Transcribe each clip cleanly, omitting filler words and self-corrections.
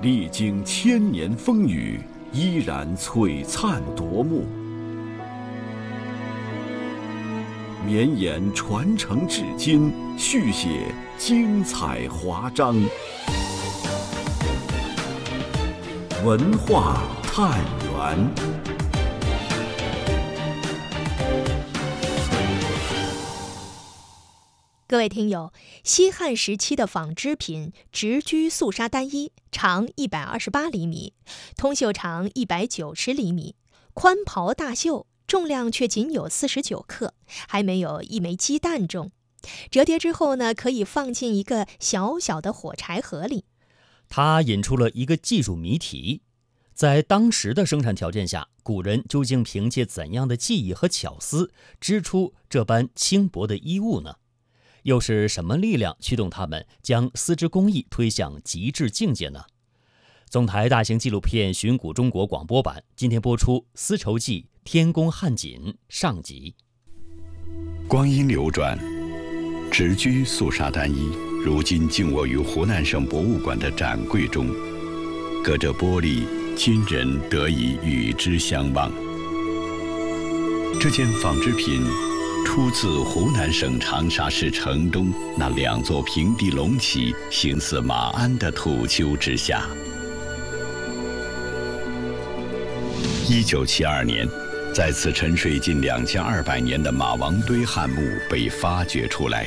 历经千年风雨，依然璀璨夺目。绵延传承至今，续写精彩华章。文化探源。 各位听友，西汉时期的纺织品直裾素纱单衣长128厘米，通袖长190厘米，宽袍大袖，重量却仅有49克，还没有一枚鸡蛋重。折叠之后呢，可以放进一个小小的火柴盒里。 它引出了一个技术谜题：在当时的生产条件下，古人究竟凭借怎样的技艺和巧思织出这般轻薄的衣物呢？又是什么力量驱动他们将丝织工艺推向极致境界呢？总台大型纪录片《寻古中国》广播版今天播出《丝绸记·天工汉锦》上集。 光阴流转，直裾素纱单衣如今静卧于湖南省博物馆的展柜中，隔着玻璃，今人得以与之相望。这件纺织品出自湖南省长沙市城东那2座平地隆起、形似马鞍的土丘之下。1972年，在此沉睡近2200年的马王堆汉墓被发掘出来。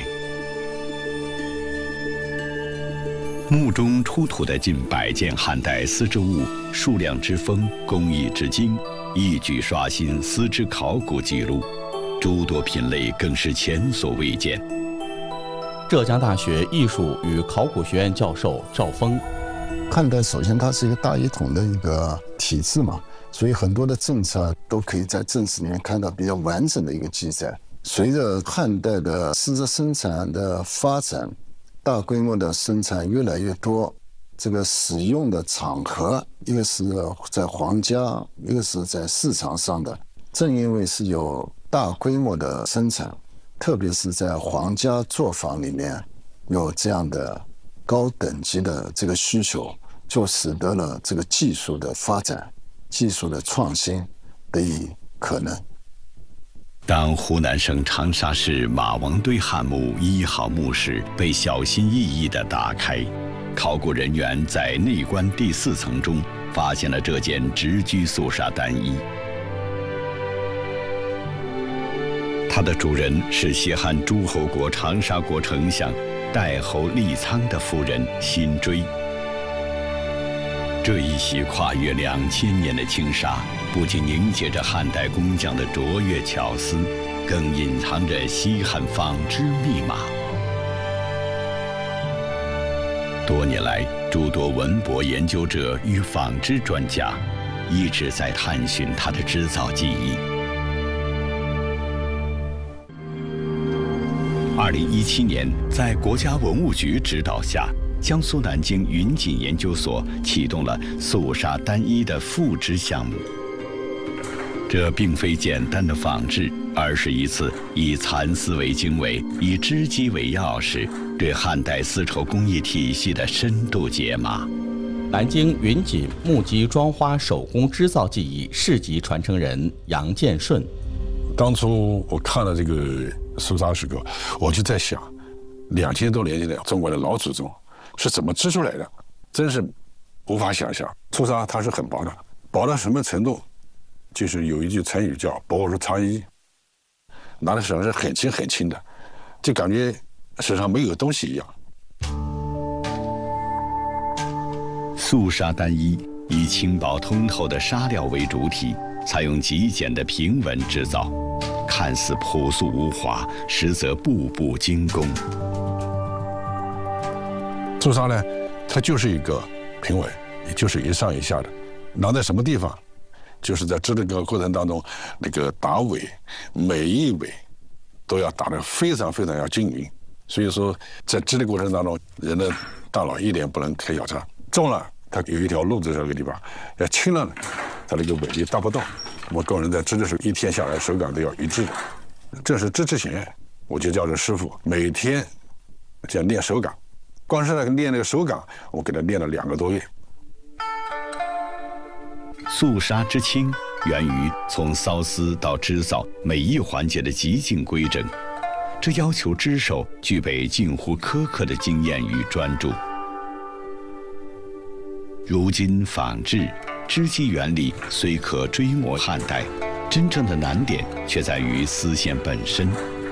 墓中出土的近100件汉代丝织物，数量之丰，工艺之精，一举刷新丝织考古记录。诸多品类更是前所未见。 浙江大学艺术与考古学院教授赵峰， 汉代首先它是一个大一统的一个体制嘛，所以很多的政策都可以在正史里面看到比较完整的一个记载。随着汉代的丝织生产的发展，大规模的生产越来越多，这个使用的场合，一个是在皇家，一个是在市场上的。正因为是有大规模的生产，特别是在皇家作坊里面有这样的高等级的这个需求，就使得了这个技术的发展、技术的创新得以可能。 当湖南省长沙市马王堆汉墓1号墓室被小心翼翼地打开，考古人员在内棺第4层中发现了这件直裾素纱单衣。它的主人是西汉诸侯国长沙国丞相代侯立苍的夫人辛追。这一袭跨越2000年的轻纱，不仅凝结着汉代工匠的卓越巧思，更隐藏着西汉纺织密码。多年来，诸多文博研究者与纺织专家一直在探寻它的织造技艺。2017年，在国家文物局指导下，江苏南京云锦研究所启动了素纱单衣的复织项目。这并非简单的仿制，而是一次以蚕丝为经纬、以织机为钥匙，对汉代丝绸工艺体系的深度解码。 南京云锦木屐妆花手工织造技艺世级传承人杨建顺。 当初我看了这个素纱石刻，我就在想，2000多年前的中国的老祖宗是怎么织出来的，真是无法想象。素纱它是很薄的，薄到什么程度？就是有一句成语叫“薄如蝉翼”，拿在手上是很轻很轻的，就感觉手上没有东西一样。 素纱单衣以轻薄通透的纱料为主体，采用极简的平纹制造，看似朴素无华，实则步步精工。 素纱呢，它就是一个平纹，也就是一上一下的，拿在什么地方？就是在织的这个过程当中，那个打尾，每一尾都要打得非常非常要均匀。所以说，在织的过程当中，人的大脑一点不能开小差，重了它有一条路在这个地方，要轻了它那个尾力达不到。我工人在织的时候，一天下来手感都要一致的。这是织之前，我就叫这师傅每天这样练手感，光是练那个手感，我给他练了2个多月。 肃杀之轻源于从缫丝到织造每一环节的极尽规整，这要求织手具备近乎苛刻的经验与专注。如今仿制、织机原理虽可追摹汉代，真正的难点却在于丝线本身。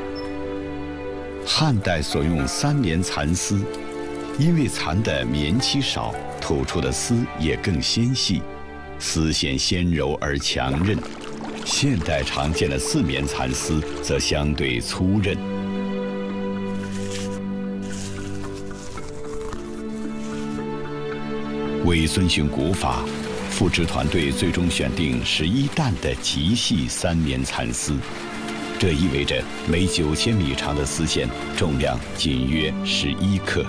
汉代所用3棉蚕丝，因为蚕的棉期少，吐出的丝也更纤细，丝线纤柔而强韧。现代常见的4棉蚕丝则相对粗韧。为遵循古法，复制团队最终选定11担的极细3棉蚕丝，这意味着每9000米长的丝线重量仅约11克。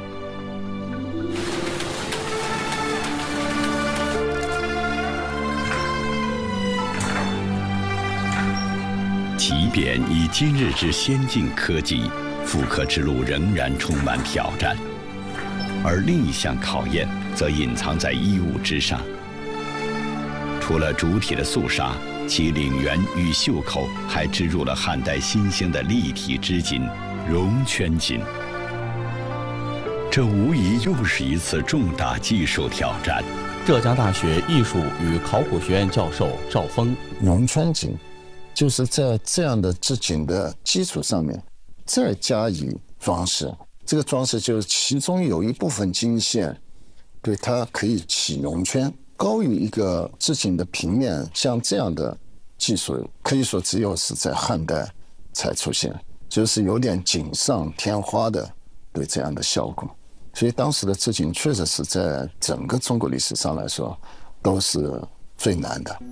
即便以今日之先进科技，复刻之路仍然充满挑战。而另一项考验则隐藏在衣物之上。除了主体的肃杀，其领缘与袖口还织入了汉代新兴的立体织锦——绒圈锦。这无疑又是一次重大技术挑战。 浙江大学艺术与考古学院教授赵峰， 绒圈锦就是在这样的织锦的基础上面再加以装饰。这个装饰就是其中有一部分经线，对它可以起绒圈，高于一个织锦的平面。像这样的技术，可以说只有是在汉代才出现，就是有点锦上添花的对这样的效果。所以当时的织锦确实是在整个中国历史上来说都是最难的。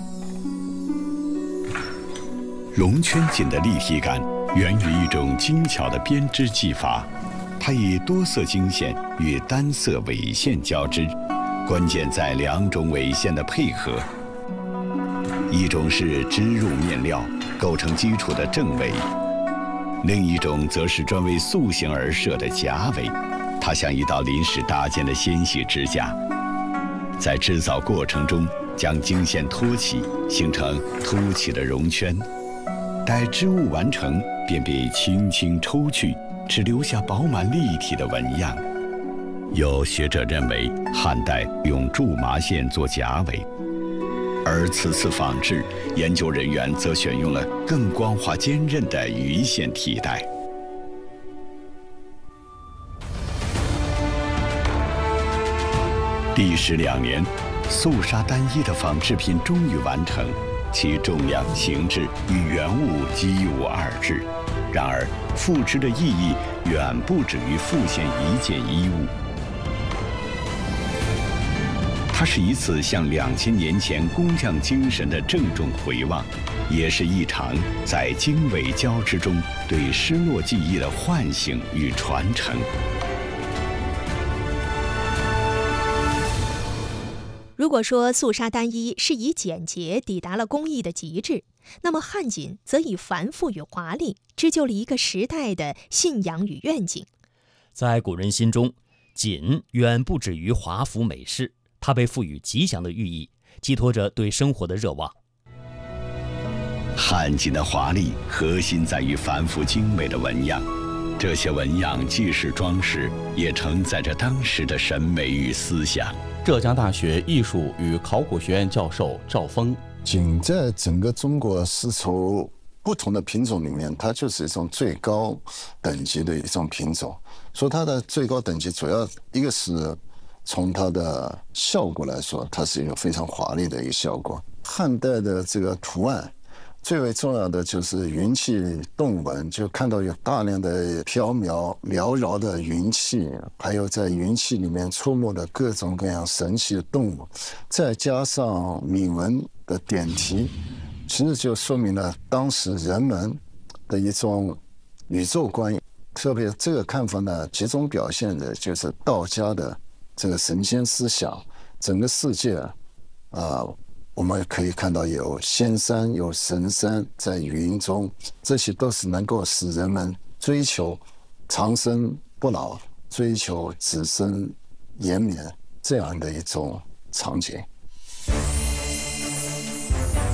绒圈锦的立体感源于一种精巧的编织技法。它以多色经线与单色纬线交织，关键在2种纬线的配合。一种是织入面料构成基础的正纬，另一种则是专为塑形而设的假纬，它像一道临时搭建的纤细支架，在制造过程中将经线托起，形成凸起的绒圈。待织物完成，便被轻轻抽去，只留下饱满立体的纹样。有学者认为，汉代用苎麻线做假纬，而此次仿制，研究人员则选用了更光滑坚韧的鱼线替代。历时2年，肃杀单衣的仿制品终于完成，其重量、形制与原物几无二致。然而，复制的意义远不止于复现一件衣物。它是一次向2000年前工匠精神的郑重回望，也是一场在经纬交织中对失落技艺的唤醒与传承。 如果说肃杀单衣是以简洁抵达了工艺的极致，那么汉锦则以繁复与华丽织就了一个时代的信仰与愿景。 在古人心中，锦远不止于华服美饰，它被赋予吉祥的寓意，寄托着对生活的热望。 汉锦的华丽核心在于繁复精美的纹样，这些纹样既是装饰，也承载着当时的审美与思想。 浙江大学艺术与考古学院教授赵峰， 锦在整个中国丝绸不同的品种里面，它就是一种最高等级的一种品种。说它的最高等级，主要一个是从它的效果来说，它是一个非常华丽的一个效果。汉代的这个图案最为重要的就是云气动纹，就看到有大量的飘渺缭绕的云气，还有在云气里面出没的各种各样神奇的动物，再加上铭文的点题，其实就说明了当时人们的一种宇宙观。特别这个看法呢，集中表现的就是道家的这个神仙思想。整个世界我们可以看到有仙山有神山在云中，这些都是能够使人们追求长生不老，追求子孙延绵这样的一种场景。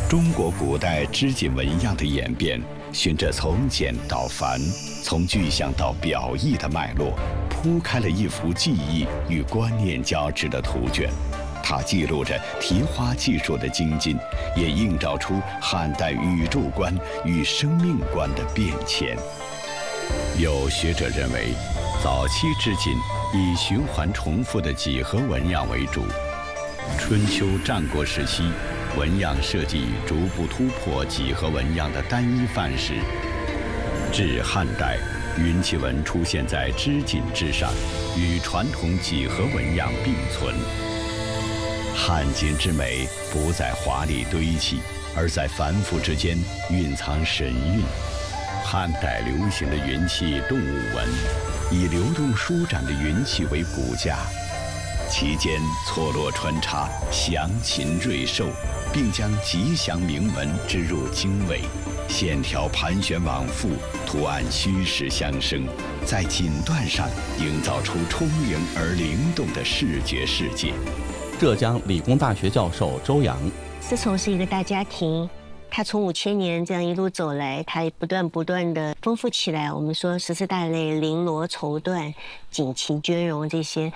中国古代织锦纹样的演变，循着从简到繁、从具象到表意的脉络，铺开了一幅技艺与观念交织的图卷。它记录着提花技术的精进，也映照出汉代宇宙观与生命观的变迁。有学者认为，早期织锦以循环重复的几何纹样为主。春秋战国时期，纹样设计逐步突破几何纹样的单一范式。至汉代，云气纹出现在织锦之上，与传统几何纹样并存。汉锦之美不在华丽堆砌，而在繁复之间蕴藏神韵。汉代流行的云气动物纹，以流动舒展的云气为骨架，其间错落穿插，祥禽瑞兽，并将吉祥铭文织入经纬，线条盘旋往复，图案虚实相生，在锦缎上营造出充盈而灵动的视觉世界。 浙江理工大学教授周洋， 丝绸是一个大家庭，它从5000年这样一路走来，它不断的丰富起来。我们说14大类绫罗绸缎、锦旗绢绒这些，